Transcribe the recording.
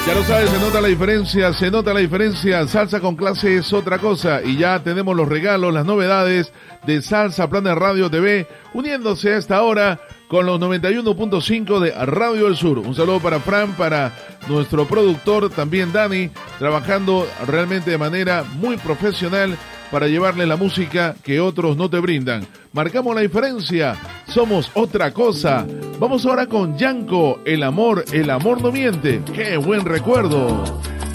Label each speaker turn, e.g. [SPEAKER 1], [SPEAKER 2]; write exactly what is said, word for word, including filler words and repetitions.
[SPEAKER 1] Ya lo sabes, se nota la diferencia, se nota la diferencia. Salsa con clase es otra cosa. Y ya tenemos los regalos, las novedades de Salsa Planet Radio T V, uniéndose a esta hora con los noventa y uno punto cinco de Radio del Sur. Un saludo para Fran, para nuestro productor, también Dani, trabajando realmente de manera muy profesional para llevarle la música que otros no te brindan. Marcamos la diferencia, somos otra cosa. Vamos ahora con Yanko, el amor, el amor no miente. ¡Qué buen recuerdo!